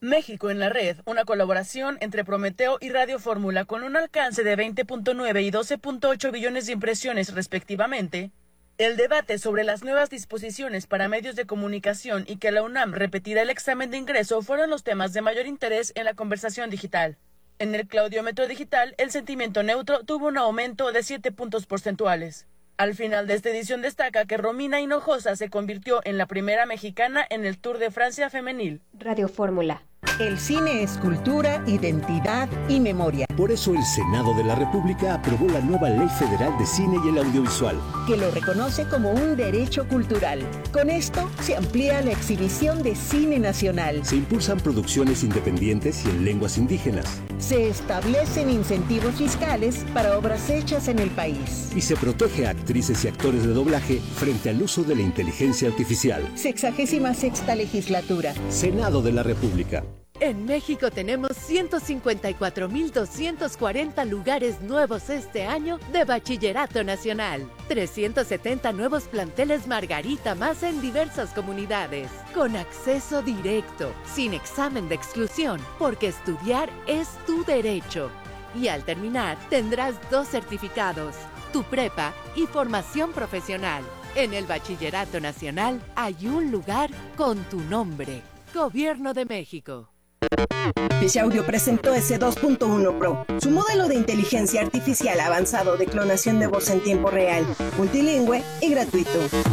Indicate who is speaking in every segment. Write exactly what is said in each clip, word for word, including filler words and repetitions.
Speaker 1: México en la Red, una colaboración entre Prometeo y Radio Fórmula con un alcance de veinte punto nueve y doce punto ocho billones de impresiones respectivamente. El debate sobre las nuevas disposiciones para medios de comunicación y que la UNAM repetirá el examen de ingreso fueron los temas de mayor interés en la conversación digital. En el claudiómetro digital, el sentimiento neutro tuvo un aumento de siete puntos porcentuales. Al final de esta edición destaca que Romina Hinojosa se convirtió en la primera mexicana en el Tour de Francia femenil.
Speaker 2: Radio Fórmula.
Speaker 3: El cine es cultura, identidad y memoria.
Speaker 4: Por eso el Senado de la República aprobó la nueva Ley Federal de Cine y el Audiovisual,
Speaker 3: que lo reconoce como un derecho cultural. Con esto se amplía la exhibición de cine nacional.
Speaker 4: Se impulsan producciones independientes y en lenguas indígenas.
Speaker 3: Se establecen incentivos fiscales para obras hechas en el país.
Speaker 4: Y se protege a actrices y actores de doblaje frente al uso de la inteligencia artificial.
Speaker 3: Sexagésima sexta legislatura.
Speaker 4: Senado de la República.
Speaker 5: En México tenemos ciento cincuenta y cuatro mil doscientos cuarenta lugares nuevos este año de Bachillerato Nacional. trescientos setenta nuevos planteles Margarita más en diversas comunidades. Con acceso directo, sin examen de exclusión, porque estudiar es tu derecho. Y al terminar, tendrás dos certificados, tu prepa y formación profesional. En el Bachillerato Nacional hay un lugar con tu nombre. Gobierno de México.
Speaker 6: Fish Audio presentó ese dos punto uno Pro, su modelo de inteligencia artificial avanzado de clonación de voz en tiempo real, multilingüe y gratuito.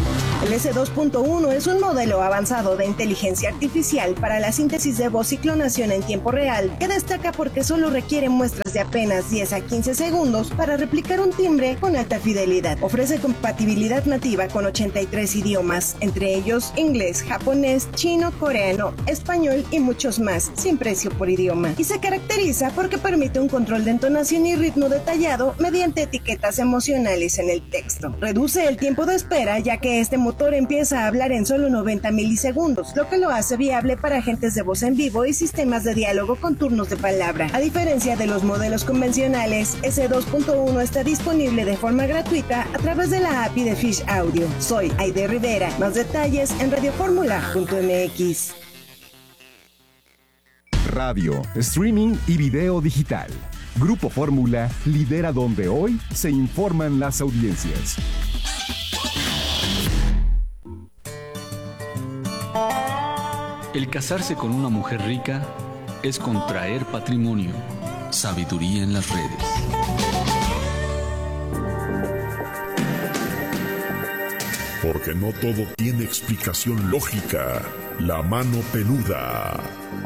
Speaker 6: El ese dos punto uno es un modelo avanzado de inteligencia artificial para la síntesis de voz y clonación en tiempo real, que destaca porque solo requiere muestras de apenas diez a quince segundos para replicar un timbre con alta fidelidad. Ofrece compatibilidad nativa con ochenta y tres idiomas, entre ellos inglés, japonés, chino, coreano, español y muchos más, sin precio por idioma. Y se caracteriza porque permite un control de entonación y ritmo detallado mediante etiquetas emocionales en el texto. Reduce el tiempo de espera, ya que este motor empieza a hablar en solo noventa milisegundos, lo que lo hace viable para agentes de voz en vivo y sistemas de diálogo con turnos de palabra. A diferencia de los modelos convencionales, ese dos punto uno está disponible de forma gratuita a través de la A P I de Fish Audio. Soy Aide Rivera. Más detalles en radioformula punto m x.
Speaker 7: Radio, streaming y video digital. Grupo Fórmula lidera donde hoy se informan las audiencias.
Speaker 8: El casarse con una mujer rica es contraer patrimonio, sabiduría en las redes.
Speaker 9: Porque no todo tiene explicación lógica. La mano peluda.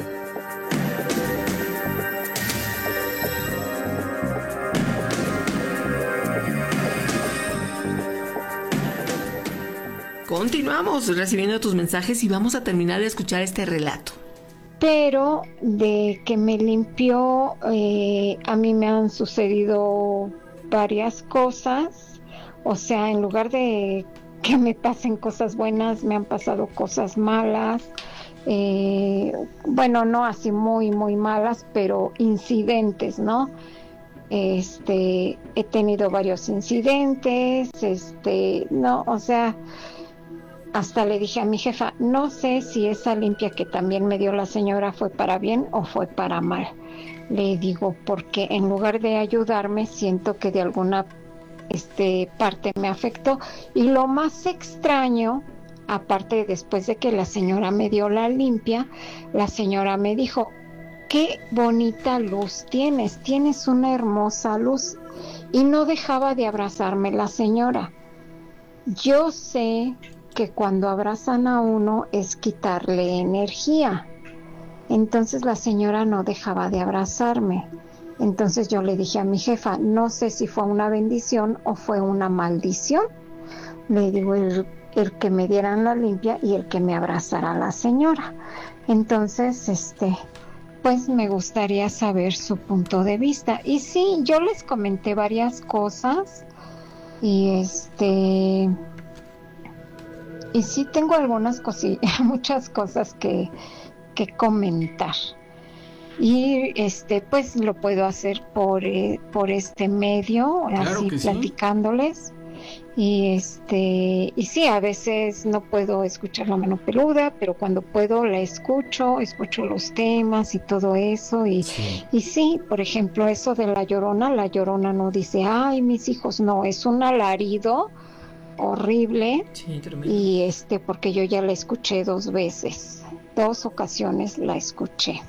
Speaker 10: Continuamos recibiendo tus mensajes y vamos a terminar de escuchar este relato.
Speaker 11: Pero de que me limpió, eh, a mí me han sucedido varias cosas. O sea, en lugar de que me pasen cosas buenas, me han pasado cosas malas. Eh, bueno, no así muy, muy malas, pero incidentes, ¿no? Este, he tenido varios incidentes, este, no, o sea... Hasta le dije a mi jefa, no sé si esa limpia que también me dio la señora fue para bien o fue para mal. Le digo, porque en lugar de ayudarme, siento que de alguna este, parte me afectó. Y lo más extraño, aparte después de que la señora me dio la limpia, la señora me dijo, qué bonita luz tienes, tienes una hermosa luz. Y no dejaba de abrazarme la señora. Yo sé que cuando abrazan a uno es quitarle energía. Entonces la señora no dejaba de abrazarme. Entonces yo le dije a mi jefa, no sé si fue una bendición o fue una maldición. Le digo, el, el que me dieran la limpia y el que me abrazara la señora. Entonces, este, pues me gustaría saber su punto de vista. Y sí, yo les comenté varias cosas y este... Y sí tengo algunas cosillas, muchas cosas que, que comentar. Y este, pues lo puedo hacer por, eh, por este medio,
Speaker 10: claro
Speaker 11: así platicándoles.
Speaker 10: Sí.
Speaker 11: Y este, y sí, a veces no puedo escuchar La Mano Peluda, pero cuando puedo la escucho, escucho los temas y todo eso. Y sí, y sí, por ejemplo, eso de La Llorona, La Llorona no dice, ay, mis hijos, no, es un alarido horrible.
Speaker 10: Sí, tremendo.
Speaker 11: Y este, porque yo ya la escuché dos veces, dos ocasiones la escuché.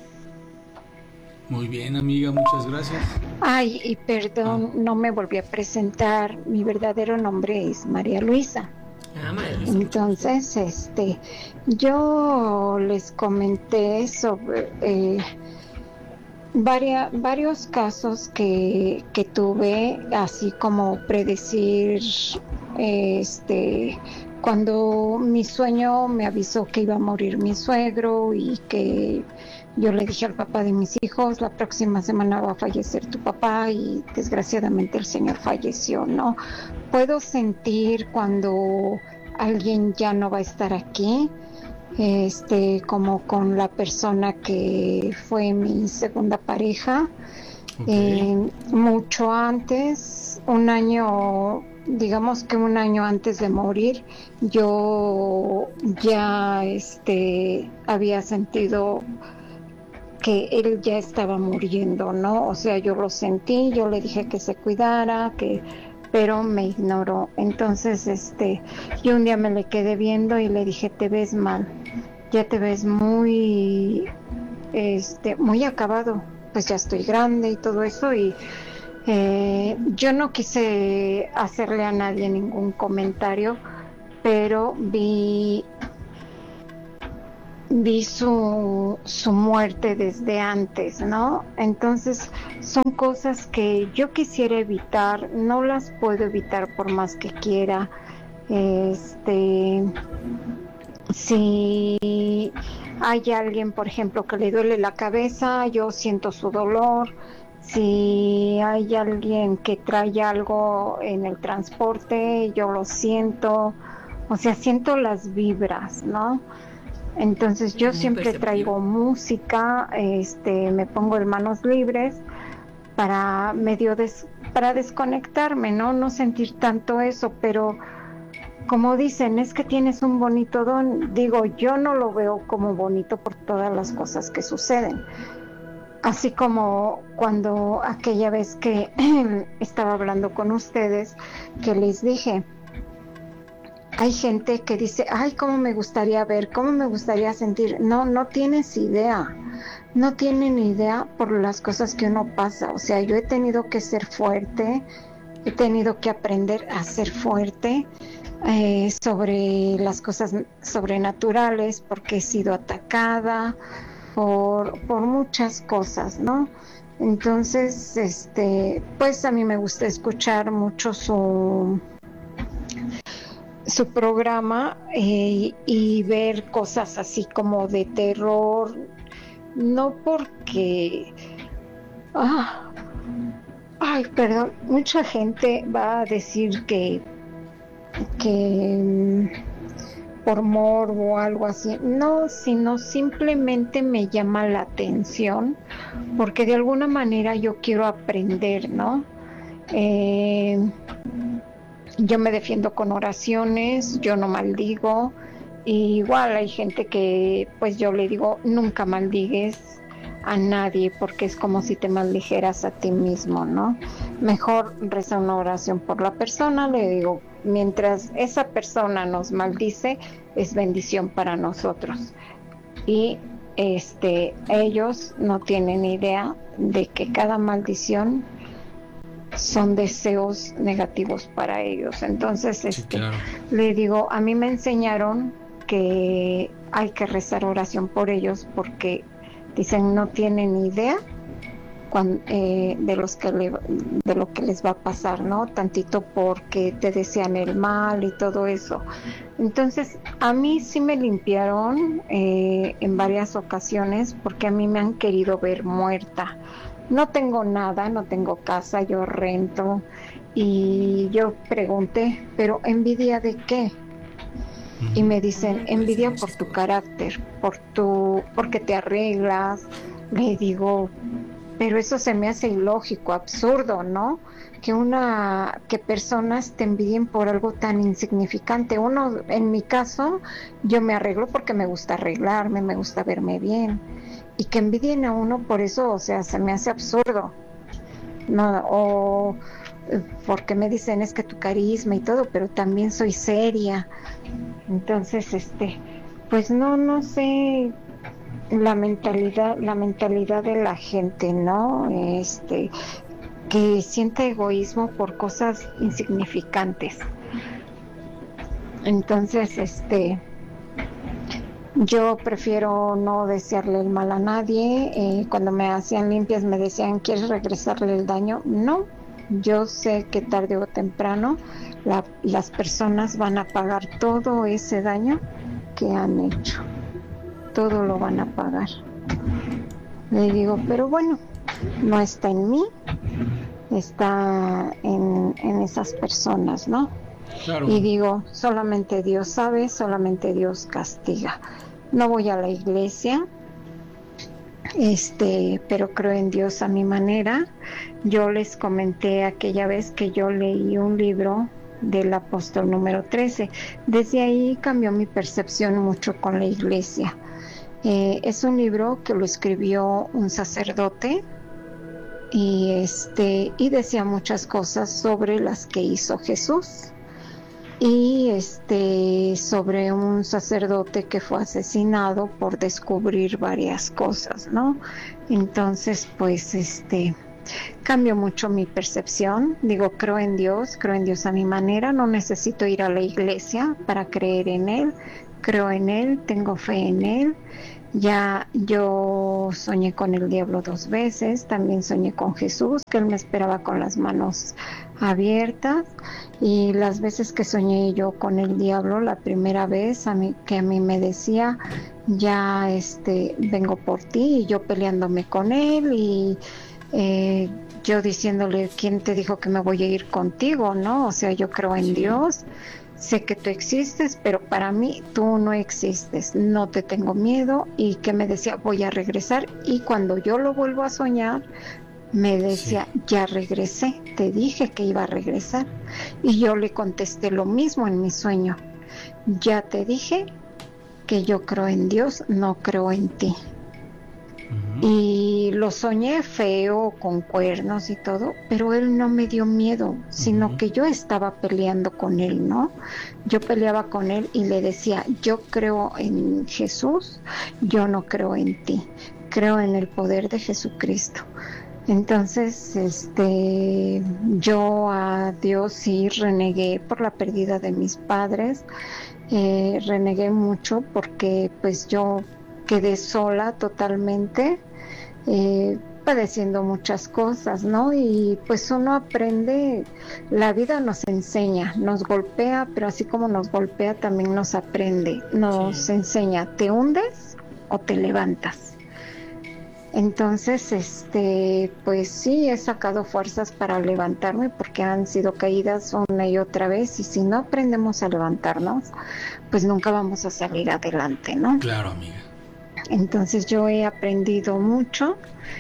Speaker 8: Muy bien, amiga, muchas gracias.
Speaker 11: Ay, y perdón, no me volví a presentar. Mi verdadero nombre es María Luisa.
Speaker 10: Ah, María Luisa.
Speaker 11: Entonces, este, yo les comenté sobre eh, varia, varios casos que, que tuve, así como predecir, este, cuando mi sueño me avisó que iba a morir mi suegro y que yo le dije al papá de mis hijos, la próxima semana va a fallecer tu papá, y desgraciadamente el señor falleció, ¿no? Puedo sentir cuando alguien ya no va a estar aquí, este, como con la persona que fue mi segunda pareja, okay. eh, mucho antes, un año, digamos que un año antes de morir, yo ya, este, había sentido que él ya estaba muriendo, ¿no? O sea, yo lo sentí, yo le dije que se cuidara, que, pero me ignoró. Entonces, este, yo un día me le quedé viendo y le dije, te ves mal, ya te ves muy, este, muy acabado. Pues ya estoy grande y todo eso, y eh, yo no quise hacerle a nadie ningún comentario, pero vi vi su, su muerte desde antes, ¿no? Entonces son cosas que yo quisiera evitar, no las puedo evitar por más que quiera. Este, si hay alguien, por ejemplo, que le duele la cabeza, yo siento su dolor. Si hay alguien que trae algo en el transporte, yo lo siento. O sea, siento las vibras, ¿no? Entonces yo siempre traigo música, este, me pongo en manos libres para medio des, para desconectarme, ¿no? No sentir tanto eso, pero como dicen, es que tienes un bonito don. Digo, yo no lo veo como bonito por todas las cosas que suceden. Así como cuando aquella vez que estaba hablando con ustedes, que les dije, hay gente que dice, ay, cómo me gustaría ver, cómo me gustaría sentir. No, no tienes idea, no tienen idea por las cosas que uno pasa. O sea, yo he tenido que ser fuerte, he tenido que aprender a ser fuerte eh, sobre las cosas sobrenaturales, porque he sido atacada por, por muchas cosas, ¿no? Entonces, este, pues a mí me gusta escuchar mucho su... su programa eh, y ver cosas así como de terror, no porque ah, ay, perdón, mucha gente va a decir que que por morbo o algo así, no, sino simplemente me llama la atención porque de alguna manera yo quiero aprender, ¿no? Eh, Yo me defiendo con oraciones, yo no maldigo. Y igual hay gente que pues yo le digo, nunca maldigues a nadie porque es como si te maldijeras a ti mismo, ¿no? Mejor reza una oración por la persona, le digo, mientras esa persona nos maldice, es bendición para nosotros. Y este, ellos no tienen idea de que cada maldición son deseos negativos para ellos. Entonces, este, sí, claro. Le digo, a mí me enseñaron que hay que rezar oración por ellos porque dicen no tienen idea cuando, eh, de los que le, de lo que les va a pasar, ¿no? Tantito porque te desean el mal y todo eso. Entonces, a mí sí me limpiaron eh, en varias ocasiones porque a mí me han querido ver muerta. No tengo nada, no tengo casa, yo rento. Y yo pregunté, ¿pero envidia de qué? Y me dicen, envidia por tu carácter, por tu, porque te arreglas. Le digo, pero eso se me hace ilógico, absurdo, ¿no? Que una, que personas te envidien por algo tan insignificante. Uno, en mi caso, yo me arreglo porque me gusta arreglarme, me gusta verme bien, y que envidien a uno por eso, o sea, se me hace absurdo, no, o porque me dicen es que tu carisma y todo, pero también soy seria. Entonces, este, pues no, no sé la mentalidad, la mentalidad de la gente, ¿no? Este, que siente egoísmo por cosas insignificantes. Entonces, este, yo prefiero no desearle el mal a nadie. Eh, cuando me hacían limpias me decían, ¿quieres regresarle el daño? No, yo sé que tarde o temprano la, las personas van a pagar todo ese daño que han hecho. Todo lo van a pagar. Le digo, pero bueno, no está en mí, está en, en esas personas, ¿no? Claro. Y digo, solamente Dios sabe, solamente Dios castiga. No voy a la iglesia, este, pero creo en Dios a mi manera. Yo les comenté aquella vez que yo leí un libro del apóstol número trece. Desde ahí cambió mi percepción mucho con la iglesia. Eh, es un libro que lo escribió un sacerdote y este y decía muchas cosas sobre las que hizo Jesús y este sobre un sacerdote que fue asesinado por descubrir varias cosas, ¿no? Entonces, pues este cambió mucho mi percepción. Digo, creo en Dios, creo en Dios a mi manera, no necesito ir a la iglesia para creer en Él, creo en Él, tengo fe en Él. Ya yo soñé con el diablo dos veces, también soñé con Jesús, que Él me esperaba con las manos abiertas, y las veces que soñé yo con el diablo, la primera vez a mí, que a mí me decía, ya este vengo por ti, y yo peleándome con Él, y eh, yo diciéndole, ¿quién te dijo que me voy a ir contigo? ¿No? O sea, yo creo en sí. Dios. Sé que tú existes, pero para mí tú no existes, no te tengo miedo. Y que me decía, voy a regresar, y cuando yo lo vuelvo a soñar, me decía, sí. Ya regresé, te dije que iba a regresar. Y yo le contesté lo mismo en mi sueño, ya te dije que yo creo en Dios, no creo en ti. Y lo soñé feo, con cuernos y todo, pero él no me dio miedo, sino uh-huh. que yo estaba peleando con él, ¿no? Yo peleaba con él y le decía, yo creo en Jesús, yo no creo en ti, creo en el poder de Jesucristo. Entonces, este, yo a Dios sí renegué por la pérdida de mis padres, eh, renegué mucho porque pues yo quedé sola totalmente, eh, padeciendo muchas cosas, ¿no? Y pues uno aprende, la vida nos enseña, nos golpea, pero así como nos golpea también nos aprende, nos sí. enseña, ¿te hundes o te levantas? Entonces, este, pues sí, he sacado fuerzas para levantarme porque han sido caídas una y otra vez, y si no aprendemos a levantarnos, pues nunca vamos a salir adelante, ¿no?
Speaker 2: Claro, amiga.
Speaker 11: Entonces yo he aprendido mucho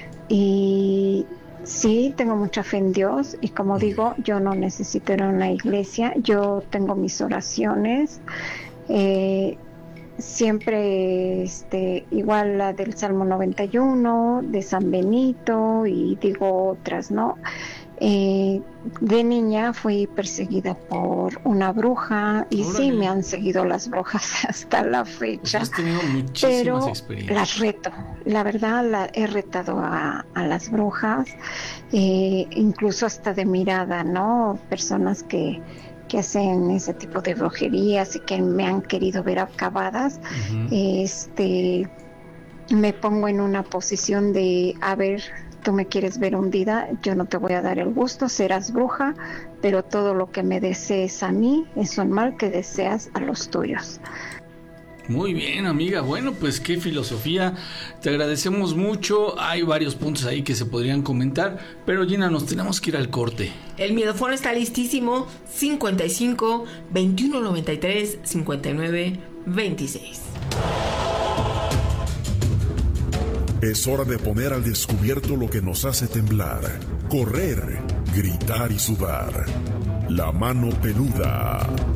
Speaker 11: y sí, tengo mucha fe en Dios, y como digo, yo no necesito ir a una iglesia, yo tengo mis oraciones, eh, siempre este, igual la del Salmo noventa y uno, de San Benito, y digo otras, ¿no? Eh, de niña fui perseguida por una bruja y Órale. Sí me han seguido las brujas hasta la fecha,
Speaker 2: pues has tenido muchísimas
Speaker 11: pero
Speaker 2: experiencias.
Speaker 11: Las reto, la verdad la he retado a, a las brujas, eh, incluso hasta de mirada, ¿no? Personas que que hacen ese tipo de brujerías y que me han querido ver acabadas, uh-huh. este, me pongo en una posición de, a ver, tú me quieres ver hundida, yo no te voy a dar el gusto, serás bruja, pero todo lo que me desees a mí es un mal que deseas a los tuyos.
Speaker 2: Muy bien, amiga. Bueno, pues qué filosofía. Te agradecemos mucho. Hay varios puntos ahí que se podrían comentar, pero Gina, nos tenemos que ir al corte.
Speaker 10: El Miedofón está listísimo. cincuenta y cinco, veintiuno noventa y tres, cincuenta y nueve, veintiséis.
Speaker 9: Es hora de poner al descubierto lo que nos hace temblar, correr, gritar y sudar. La mano peluda.